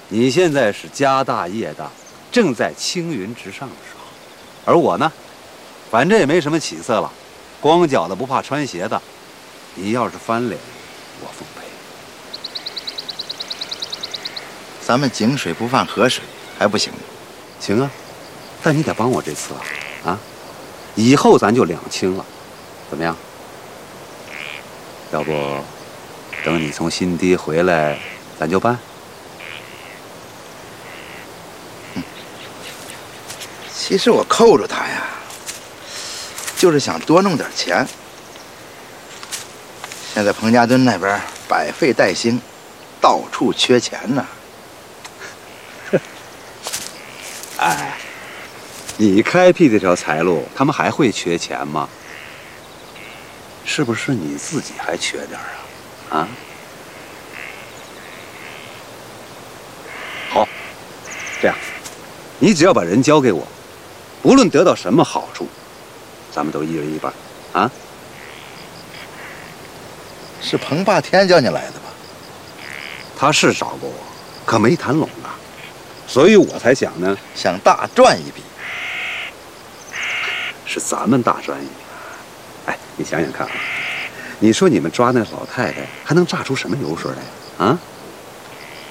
你现在是家大业大，正在青云直上的时候，而我呢，反正也没什么起色了，光脚的不怕穿鞋的。你要是翻脸，我奉陪。 咱们井水不犯河水，还不行吗？ 行啊，但你得帮我这次啊，以后咱就两清了，怎么样？要不等你从新堤回来，咱就办。 其实我扣住他呀，就是想多弄点钱。现在彭家墩那边百废待兴，到处缺钱呢。 哎，你开辟这条财路，他们还会缺钱吗？是不是你自己还缺点啊？啊？好，这样，你只要把人交给我，不论得到什么好处，咱们都一人一半，啊？ 是彭霸天叫你来的吧？ 他是找过我，可没谈拢啊，所以我才想呢， 想大赚一笔。 是咱们大赚一笔。哎，你想想看啊，你说你们抓那老太太，还能榨出什么油水来啊？